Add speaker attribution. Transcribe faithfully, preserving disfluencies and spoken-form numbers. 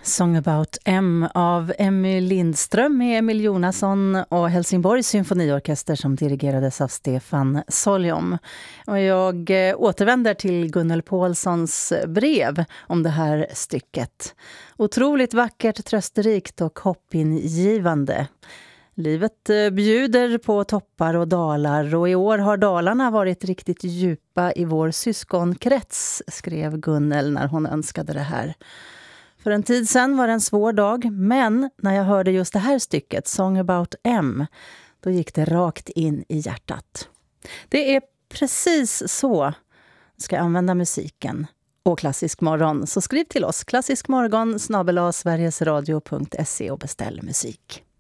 Speaker 1: Song about M av Emmy Lindström med Emil Jonasson och Helsingborgs symfoniorkester som dirigerades av Stefan Soljom. Och jag återvänder till Gunnel Paulssons brev om det här stycket. Otroligt vackert, trösterikt och hoppingivande. Livet bjuder på toppar och dalar och i år har dalarna varit riktigt djupa i vår syskonkrets, skrev Gunnel när hon önskade det här. För en tid sedan var det en svår dag, men när jag hörde just det här stycket, Song about M, då gick det rakt in i hjärtat. Det är precis så jag ska använda musiken och Klassisk morgon. Så skriv till oss, klassiskmorgon snabel-a sverigesradio punkt se och beställ musik.